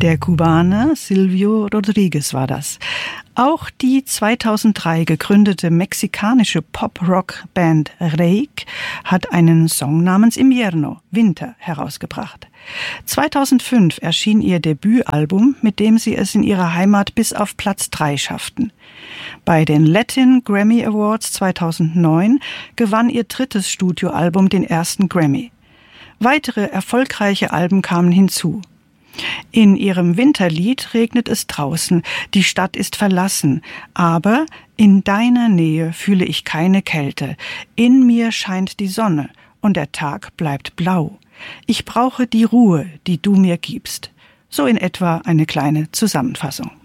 Der Kubaner Silvio Rodriguez war das. Auch die 2003 gegründete mexikanische Pop-Rock-Band Reik hat einen Song namens Invierno, Winter, herausgebracht. 2005 erschien ihr Debütalbum, mit dem sie es in ihrer Heimat bis auf Platz 3 schafften. Bei den Latin Grammy Awards 2009 gewann ihr drittes Studioalbum den ersten Grammy. Weitere erfolgreiche Alben kamen hinzu. In ihrem Winterlied regnet es draußen, die Stadt ist verlassen, aber in deiner Nähe fühle ich keine Kälte, in mir scheint die Sonne und der Tag bleibt blau. Ich brauche die Ruhe, die du mir gibst. So in etwa eine kleine Zusammenfassung.